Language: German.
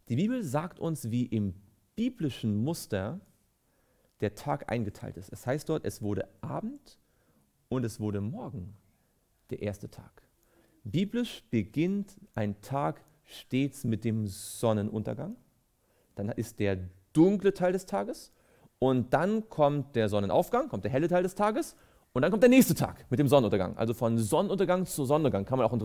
Die Bibel sagt uns, wie im biblischen Muster der Tag eingeteilt ist. Es heißt dort, es wurde Abend und es wurde Morgen, der erste Tag. Biblisch beginnt ein Tag stets mit dem Sonnenuntergang. Dann ist der dunkle Teil des Tages und dann kommt der Sonnenaufgang, kommt der helle Teil des Tages und dann kommt der nächste Tag mit dem Sonnenuntergang. Also von Sonnenuntergang zu Sonnenuntergang kann man auch